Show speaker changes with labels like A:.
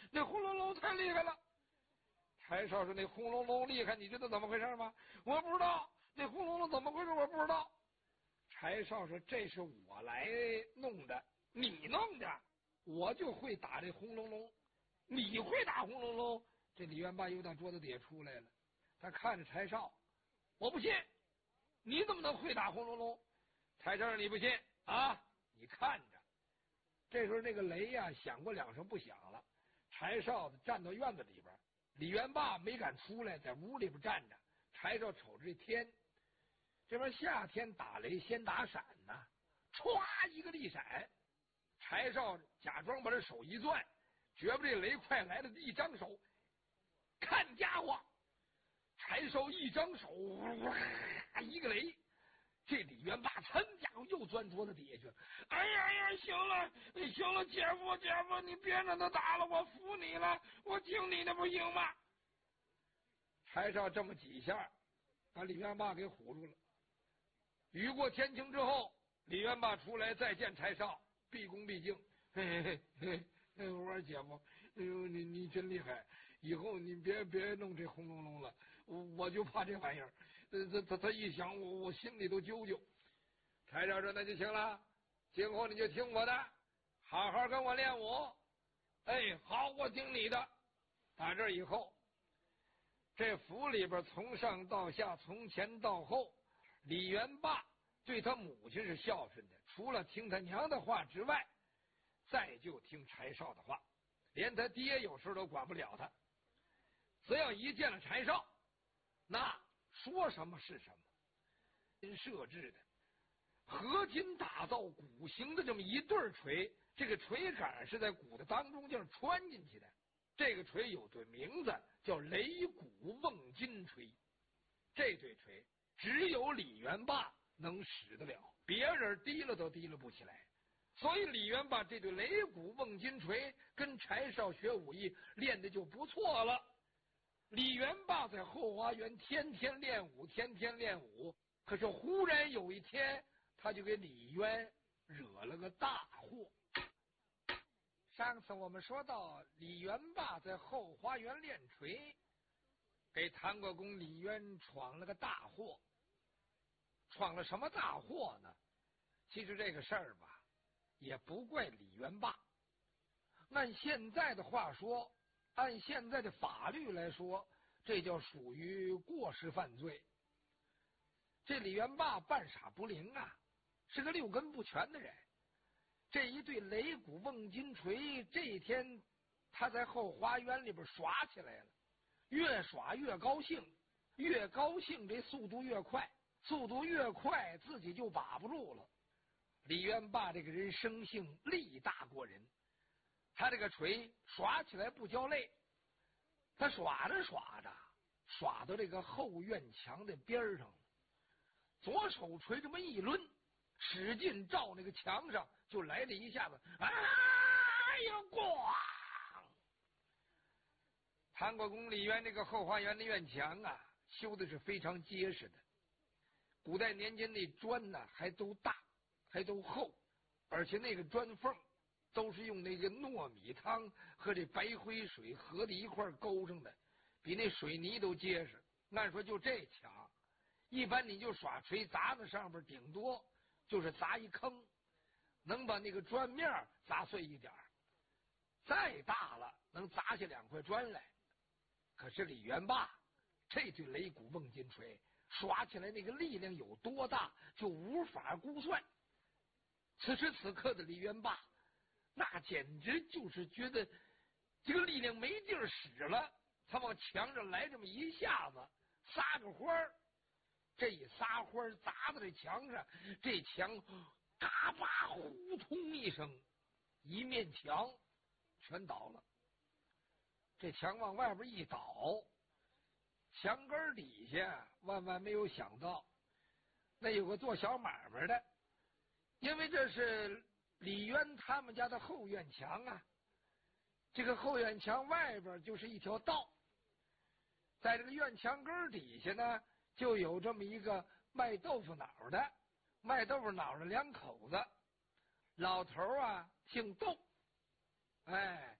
A: 那轰隆隆太厉害了。柴少说：“那轰隆隆厉害，你知道怎么回事吗？”我不知道。那轰隆隆怎么回事？我不知道。柴少说：“这是我来弄的，你弄的，我就会打这轰隆隆，你会打轰隆隆。”这李元霸又到桌子底下出来了，他看着柴少：“我不信，你怎么能会打轰隆隆？”柴少说：“你不信啊？你看着。”这时候那个雷呀响过2声不响了，柴少站到院子里边，李元霸没敢出来，在屋里边站着。柴少瞅着这天，这边夏天打雷先打闪呐，歘一个力闪，柴少假装把这手一攥，觉不这雷快来了，一张手，看家伙，柴少一张手，哇，一个雷。这李元霸噌家伙又钻桌子底下去了。哎呀，行了，姐夫，你别让他打了，我服你了，我听你的不行吗？柴少这么几下，把李元霸给唬住了。雨过天晴之后，李元霸出来再见柴少，毕恭毕敬。我说姐夫，哎呦，你真厉害！以后你别弄这轰隆隆了，我就怕这玩意儿。他一响，我心里都揪揪。柴少说：“那就行了，今后你就听我的，好好跟我练武。”哎，好，我听你的。打这以后，这府里边从上到下，从前到后，李元霸对他母亲是孝顺的，除了听他娘的话之外，再就听柴少的话，连他爹有时候都管不了他。只要一见了柴少，那说什么是什么。设置的合金打造鼓形的这么一对锤，这个锤杆是在鼓的当中间穿进去的。这个锤有对名字，叫雷鼓瓮金锤。这对锤只有李元霸能使得了，别人提了都提了不起来。所以李元霸这对雷鼓瓮金锤跟柴少学武艺练的就不错了。李元霸在后花园天天练武，可是忽然有一天，他就给李渊惹了个大祸。上次我们说到李元霸在后花园练锤，给谭国公李渊闯了个大祸。闯了什么大祸呢？其实这个事儿吧，也不怪李元霸。按现在的话说，按现在的法律来说，这叫属于过失犯罪。这李元霸半傻不灵啊，是个六根不全的人。这一对雷鼓瓮金锤，这一天他在后花园里边耍起来了，越耍越高兴，越高兴这速度越快，自己就把不住了。李元霸这个人生性力大过人，他这个锤耍起来不叫累，他耍着耍到这个后院墙的边上了，左手锤这么一抡，使劲照那个墙上就来了一下子，哎呀，咣！谭国公李渊这个后花园的院墙啊，修的是非常结实的。古代年间那砖呢，还都大，还都厚，而且那个砖缝都是用那个糯米汤和这白灰水合在一块勾上的，比那水泥都结实。按说就这墙，一般你就耍锤砸在上边，顶多就是砸一坑，能把那个砖面砸碎一点，再大了能砸下2块砖来。可是李元霸这对雷鼓瓮金锤耍起来那个力量有多大，就无法估算。此时此刻的李元霸，那简直就是觉得这个力量没地儿使了，他往墙上来这么一下子，撒个花儿，这一撒花儿砸在这墙上，这墙嘎巴呼通一声，一面墙全倒了。这墙往外边一倒，墙根底下万万没有想到，那有个做小买卖的，因为这是李渊他们家的后院墙啊，这个后院墙外边就是一条道，在这个院墙根底下呢，就有这么一个卖豆腐脑的2口子，老头啊姓窦，哎，